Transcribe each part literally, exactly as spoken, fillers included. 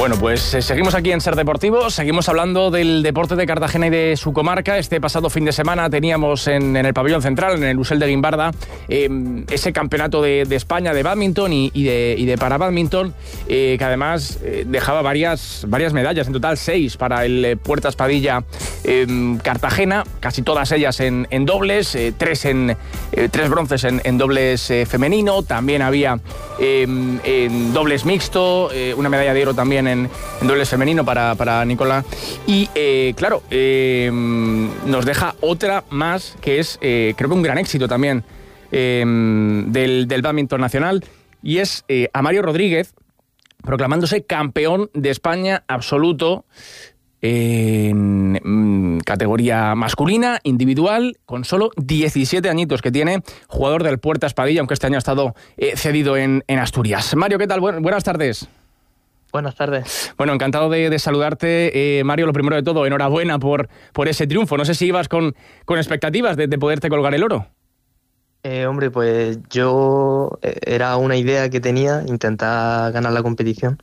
Bueno, pues eh, seguimos aquí en Ser Deportivo, seguimos hablando del deporte de Cartagena y de su comarca. Este pasado fin de semana teníamos en, en el pabellón central, en el Usel de Guimbarda, eh, ese campeonato de, de España de bádminton y, y, de, y de parabádminton, eh, que además eh, dejaba varias, varias medallas, en total seis para el eh, Puertas Padilla eh, Cartagena, casi todas ellas en, en dobles, eh, tres, en, eh, tres bronces en, en dobles eh, femenino, también había eh, en dobles mixto, eh, una medalla de oro también en, en dobles femenino para, para Nicolás. Y eh, claro, eh, nos deja otra más que es, eh, creo que un gran éxito también eh, del, del bádminton nacional, y es eh, a Mario Rodríguez proclamándose campeón de España absoluto en mm, categoría masculina, individual, con solo diecisiete añitos que tiene, jugador del Puertas Padilla, aunque este año ha estado eh, cedido en, en Asturias. Mario, ¿qué tal? Bu- buenas tardes. Buenas tardes. Bueno, encantado de, de saludarte. Eh, Mario, lo primero de todo, enhorabuena por, por ese triunfo. No sé si ibas con, con expectativas de, de poderte colgar el oro. Eh, hombre, pues yo eh, era una idea que tenía, intentar ganar la competición,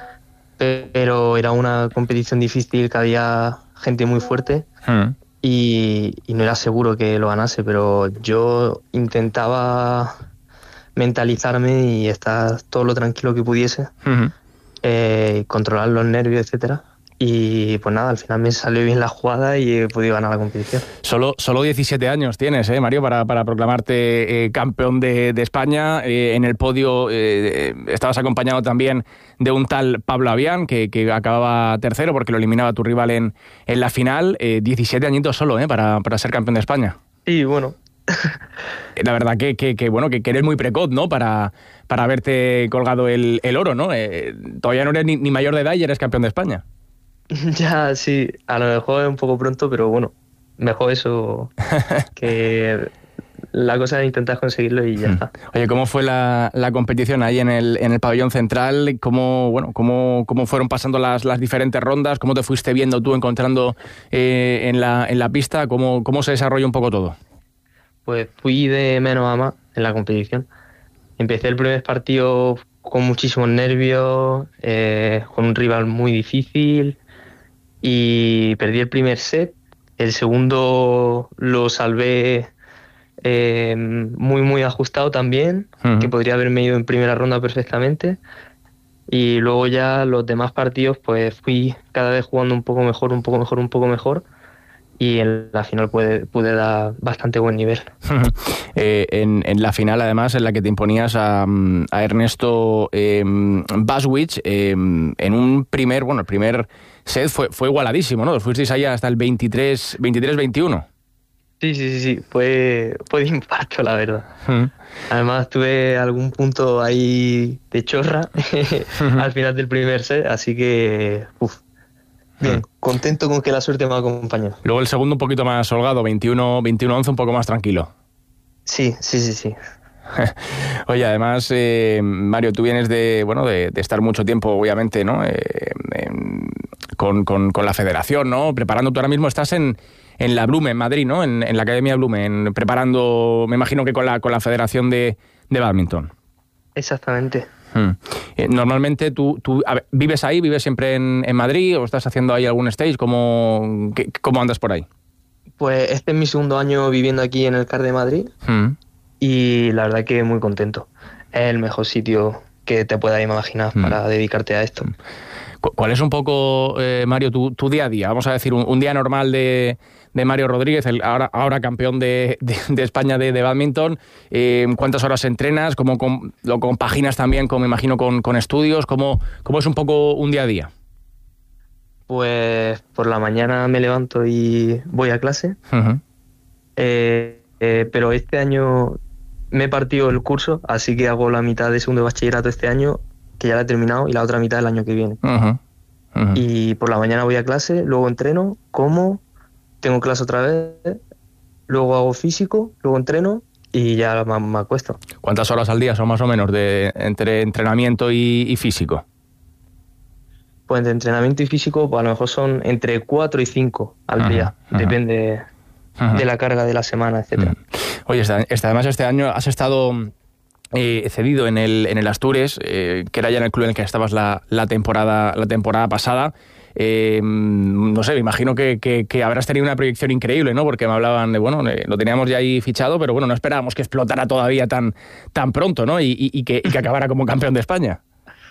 pero era una competición difícil, que había gente muy fuerte Hmm. y, y no era seguro que lo ganase, pero yo intentaba mentalizarme y estar todo lo tranquilo que pudiese, Uh-huh. eh, controlar los nervios, etcétera. Y pues nada, al final me salió bien la jugada y he podido ganar la competición. Solo, solo diecisiete años tienes, ¿eh, Mario, para, para proclamarte eh, campeón de, de España. Eh, en el podio eh, estabas acompañado también de un tal Pablo Avián, que, que acababa tercero porque lo eliminaba tu rival en, en la final. Eh, diecisiete añitos solo, ¿eh? para, para ser campeón de España. Y bueno, La verdad que, que, que bueno, que, que eres muy precoz, ¿no? Para, para haberte colgado el, el oro, ¿no? Eh, todavía no eres ni, ni mayor de edad y eres campeón de España. ya sí, a lo mejor es un poco pronto, pero bueno, mejor eso que la cosa es intentar conseguirlo y ya está. Oye, ¿cómo fue la, la competición ahí en el, en el pabellón central? ¿Cómo, bueno, cómo, cómo fueron pasando las, las diferentes rondas? ¿Cómo te fuiste viendo tú encontrando eh, en, la, en la pista? ¿Cómo, ¿Cómo se desarrolló un poco todo? Pues fui de menos a más en la competición. Empecé el primer partido con muchísimos nervios, eh, con un rival muy difícil, y perdí el primer set. El segundo lo salvé eh, muy muy ajustado también, Uh-huh. que podría haberme ido en primera ronda perfectamente. Y luego ya los demás partidos pues fui cada vez jugando un poco mejor, un poco mejor, un poco mejor. Y en la final pude, pude dar bastante buen nivel. eh, en, en la final, además, en la que te imponías a, a Ernesto eh, Baswich, eh, en un primer, bueno, el primer set fue, fue igualadísimo, ¿no? Os fuisteis ahí hasta el veintitrés veintiuno. Sí, sí, sí, sí, fue, fue de impacto, la verdad. Uh-huh. Además tuve algún punto ahí de chorra al final del primer set, así que uf, bien, contento con que la suerte me acompañó. Luego el segundo un poquito más holgado, veintiuno once, un poco más tranquilo. Sí, sí, sí, sí. Oye, además, eh, Mario, tú vienes de, bueno, de, de estar mucho tiempo, obviamente, ¿no? Eh, en, con, con, con la federación, ¿no? Preparando, tú ahora mismo estás en, en la Blume, en Madrid, ¿no? En, en la Academia Blume, en, preparando, me imagino que con la, con la Federación de, de Bádminton. Exactamente. Hmm. Eh, normalmente tú, tú a ver, ¿vives ahí? ¿Vives siempre en, en Madrid? ¿O estás haciendo ahí algún stage? ¿Cómo, qué, cómo andas por ahí? Pues este es mi segundo año viviendo aquí en el C A R de Madrid. Hmm. Y la verdad que muy contento. Es el mejor sitio que te puedas imaginar Mm. para dedicarte a esto. ¿Cuál es un poco, eh, Mario, tu, tu día a día? Vamos a decir, un, un día normal de, de Mario Rodríguez, el, ahora, ahora campeón de, de, de España de, de bádminton. Eh, ¿Cuántas horas entrenas? ¿Cómo com, lo compaginas también, con, me imagino, con, con estudios? ¿Cómo, ¿Cómo es un poco un día a día? Pues por la mañana me levanto y voy a clase. Uh-huh. Eh, eh, pero este año me he partido el curso, así que hago la mitad de segundo de bachillerato este año, que ya la he terminado, y la otra mitad el año que viene. Uh-huh. Uh-huh. Y por la mañana voy a clase, luego entreno, como, tengo clase otra vez, luego hago físico, luego entreno y ya me, me acuesto. ¿Cuántas horas al día son más o menos de entre entrenamiento y, y físico? Pues entre entrenamiento y físico, pues a lo mejor son entre cuatro y cinco al Ajá, día, ajá. depende Ajá. de la carga de la semana, etcétera. Oye, este, este, además este año has estado eh, cedido en el, en el Astures, eh, que era ya en el club en el que estabas la, la, temporada, la temporada pasada. Eh, no sé, me imagino que, que, que habrás tenido una proyección increíble, ¿no? Porque me hablaban de, bueno, eh, lo teníamos ya ahí fichado, pero bueno, no esperábamos que explotara todavía tan, tan pronto, ¿no? Y, y, y, que, y que acabara como campeón de España.